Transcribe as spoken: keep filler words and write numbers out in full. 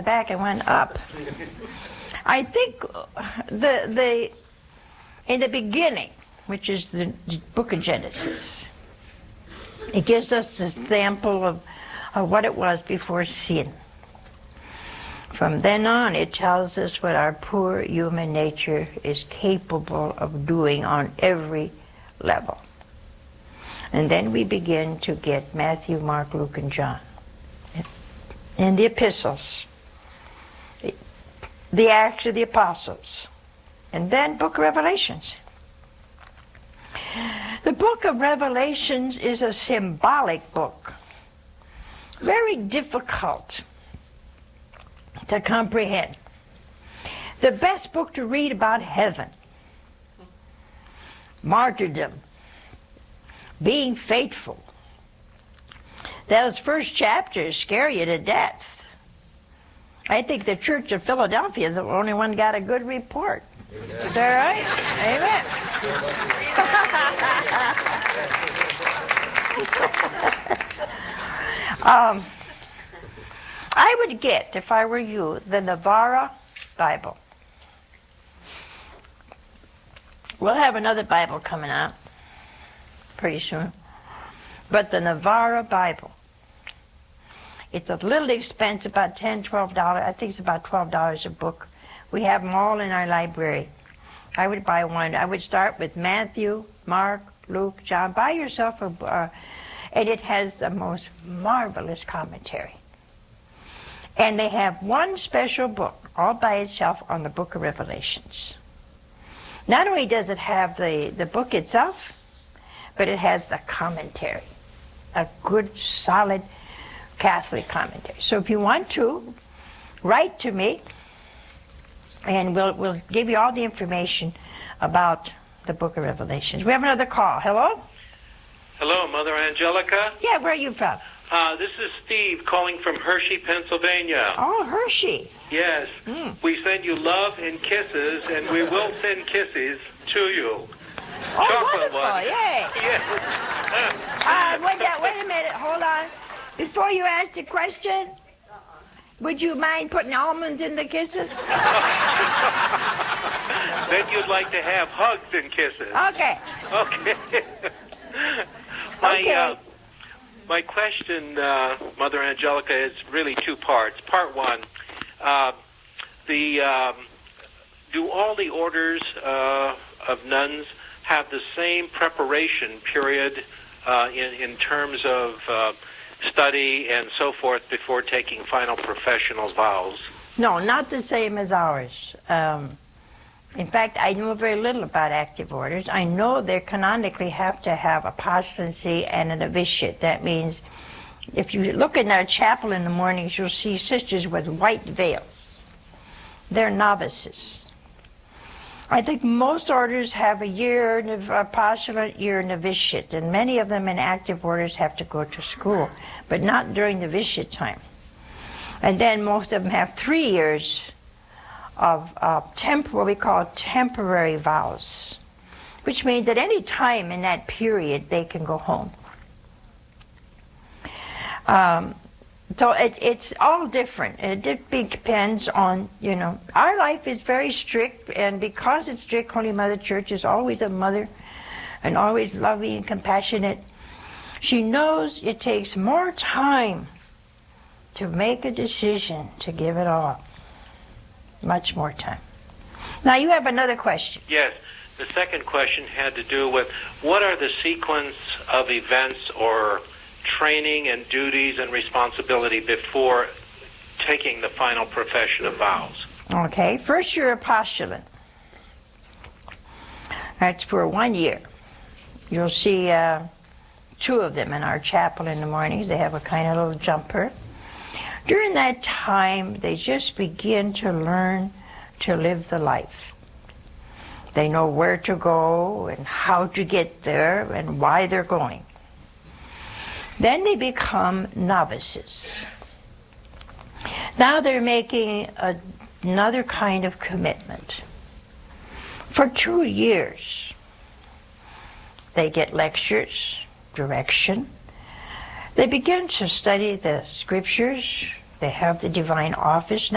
back and went up. I think the the in the beginning, which is the book of Genesis, it gives us a sample of, of what it was before sin. From then on, it tells us what our poor human nature is capable of doing on every level. And then we begin to get Matthew, Mark, Luke, and John. And the epistles. The, the Acts of the Apostles. And then book of Revelations. The book of Revelations is a symbolic book. Very difficult to comprehend. The best book to read about heaven, martyrdom, being faithful. Those first chapters scare you to death. I think the Church of Philadelphia is the only one got a good report. Is that right? Amen. um, I would get, if I were you, the Navarra Bible. We'll have another Bible coming out pretty soon. But the Navarra Bible, it's a little expensive, about ten dollars, twelve dollars. I think it's about twelve dollars a book. We have them all in our library. I would buy one. I would start with Matthew, Mark, Luke, John. Buy yourself a, uh, and it has the most marvelous commentary. And they have one special book all by itself on the book of Revelations. Not only does it have the, the book itself, but it has the commentary. A good, solid Catholic commentary. So if you want to, write to me, and we'll, we'll give you all the information about the book of Revelations. We have another call. Hello? Hello, Mother Angelica. Yeah, where are you from? Uh, this is Steve calling from Hershey, Pennsylvania. Oh, Hershey. Yes. Mm. We send you love and kisses, and we will send kisses to you. Oh, Chocolate wonderful. ones. Yay. Yes. uh, wait, a- wait a minute. Hold on. Before you ask the question, would you mind putting almonds in the kisses? Then you'd like to have hugs and kisses. Okay. Okay. my, Okay. Uh, my question, uh, Mother Angelica, is really two parts. Part one, uh, the um, do all the orders uh, of nuns have the same preparation period uh, in, in terms of uh, study and so forth before taking final professional vows? No, not the same as ours. Um, in fact, I know very little about active orders. I know they canonically have to have apostasy and a novitiate. That means if you look in our chapel in the mornings, you'll see sisters with white veils. They're novices. I think most orders have a year of apostolate, year novitiate, and many of them in active orders have to go to school, but not during novitiate time. And then most of them have three years of uh, temp- what we call temporary vows, which means at any time in that period they can go home. Um, so it, it's all different. It depends on, you know, our life is very strict, and because it's strict, Holy Mother Church is always a mother and always loving and compassionate. She knows it takes more time to make a decision to give it all. Much more time. Now you have another question. Yes. The second question had to do with what are the sequence of events or training and duties and responsibility before taking the final profession of vows? Okay. First, your apostolate. That's for one year. You'll see uh, two of them in our chapel in the mornings. They have a kind of little jumper. During that time, they just begin to learn to live the life. They know where to go and how to get there and why they're going. Then they become novices. Now they're making a, another kind of commitment. For two years, they get lectures, direction. They begin to study the scriptures. They have the divine office.